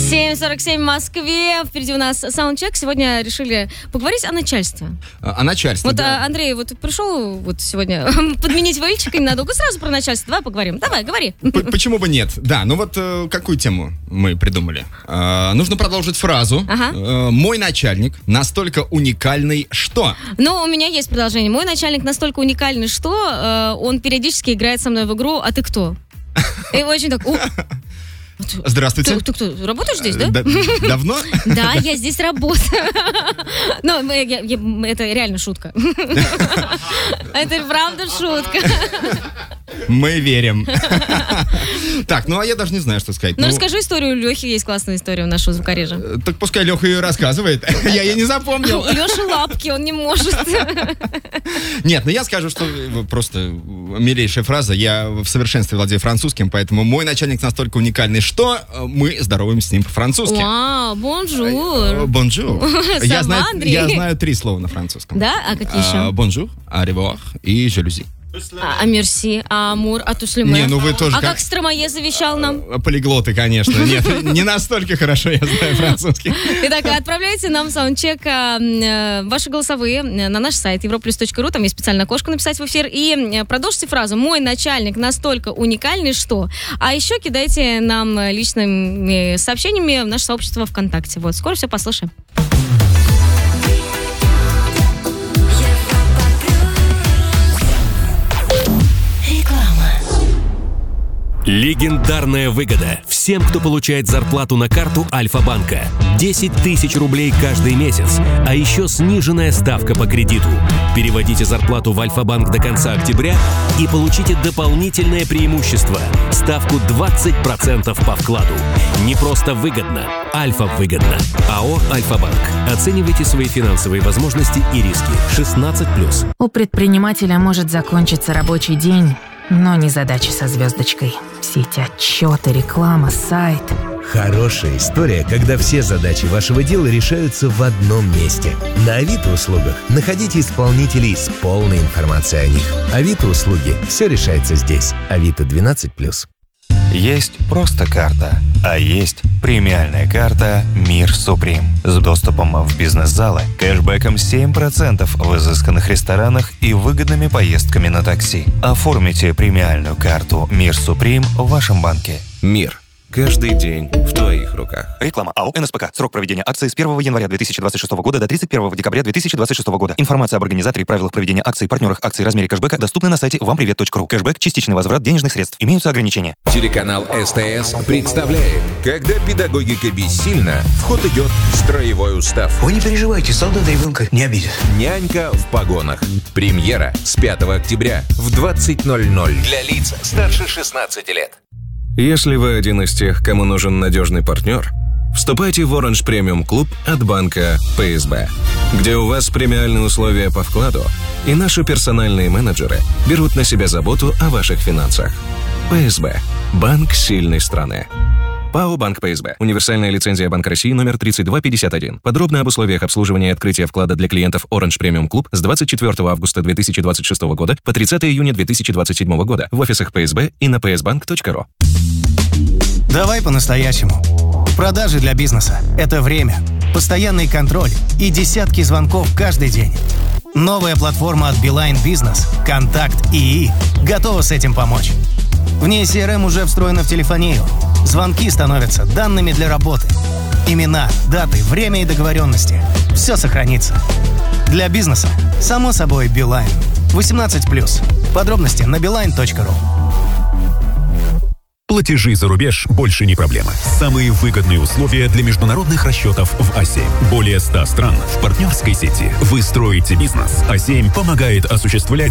7:47 в Москве. Впереди у нас саундчек. Сегодня решили поговорить о начальстве. О начальстве, Вот, да. Андрей, вот пришел вот сегодня подменить Валечика ненадолго. Сразу про начальство. Давай поговорим. Давай, говори. Почему бы нет? Да, ну вот какую тему мы придумали? Нужно продолжить фразу. Ага. Мой начальник настолько уникальный, что... Ну, у меня есть продолжение. Мой начальник настолько уникальный, что он периодически играет со мной в игру «А ты кто?». И очень так... Здравствуйте. Ты кто? Работаешь здесь, да? Давно? Да, я здесь работаю. Ну, это реально шутка. Это правда шутка. Мы верим. Так, ну а я даже не знаю, что сказать. Ну, расскажи историю. У Лехи есть классная история у нашего звукорежа. Так пускай Леха ее рассказывает. Я ее не запомнил. У Леши лапки, он не может. Нет, ну я скажу, что просто милейшая фраза. Я в совершенстве владею французским, поэтому мой начальник настолько уникальный, что мы здороваемся с ним по-французски. Вау, бонжур. Бонжур. Я Андрей. знаю 3 слова на французском. Да? А какие еще? Бонжур, аревуар и жалюзи. А мерси, а амур, а туслюме. Не, ну вы тоже... А как Стромае завещал нам? Полиглоты, конечно. Нет, не настолько хорошо я знаю французский. Итак, отправляйте нам саундчек ваши голосовые на наш сайт europlus.ru. Там есть специальное окошко написать в эфир. И продолжите фразу «Мой начальник настолько уникальный, что...». А еще кидайте нам личными сообщениями в наше сообщество ВКонтакте. Вот, скоро все послушаем. Легендарная выгода всем, кто получает зарплату на карту Альфа-банка. 10 тысяч рублей каждый месяц, а еще сниженная ставка по кредиту. Переводите зарплату в Альфа-банк до конца октября и получите дополнительное преимущество – ставку 20% по вкладу. Не просто выгодно, Альфа-выгодно. АО «Альфа-банк». Оценивайте свои финансовые возможности и риски. 16+. У предпринимателя может закончиться рабочий день, но не задачи со звездочкой. Все эти отчеты, реклама, сайт. Хорошая история, когда все задачи вашего дела решаются в одном месте. На Авито услугах находите исполнителей с полной информацией о них. Авито услуги. Все решается здесь. Авито 12+. Есть просто карта, а есть премиальная карта «Мир Суприм» с доступом в бизнес-залы, кэшбэком 7% в изысканных ресторанах и выгодными поездками на такси. Оформите премиальную карту «Мир Суприм» в вашем банке. Мир. Каждый день в твоих руках. Реклама АО «НСПК». Срок проведения акции с 1 января 2026 года до 31 декабря 2026 года. Информация об организаторе и правилах проведения акций, партнерах акций, размере кэшбэка доступны на сайте вампривет.ру. Кэшбэк – частичный возврат денежных средств. Имеются ограничения. Телеканал СТС представляет, когда педагогика бессильна, в ход идет строевой устав. Вы не переживайте, солдаты ребенка не обидят. Нянька в погонах. Премьера с 5 октября в 20:00 для лиц старше 16 лет. Если вы один из тех, кому нужен надежный партнер, вступайте в Orange Premium Club от банка ПСБ, где у вас премиальные условия по вкладу, и наши персональные менеджеры берут на себя заботу о ваших финансах. ПСБ. Банк сильной страны. ПАО «Банк ПСБ». Универсальная лицензия Банка России номер 3251. Подробно об условиях обслуживания и открытия вклада для клиентов Orange Premium Club с 24 августа 2026 года по 30 июня 2027 года в офисах ПСБ и на psbank.ru. Давай по-настоящему. Продажи для бизнеса – это время, постоянный контроль и десятки звонков каждый день. Новая платформа от Beeline Business «Контакт ИИ» готова с этим помочь. В ней CRM уже встроена в телефонию. Звонки становятся данными для работы. Имена, даты, время и договоренности – все сохранится. Для бизнеса, само собой, Beeline. 18+. Подробности на beeline.ru. Платежи за рубеж больше не проблема. Самые выгодные условия для международных расчетов в А7. Более 100 стран в партнерской сети. Вы строите бизнес. А7 помогает осуществлять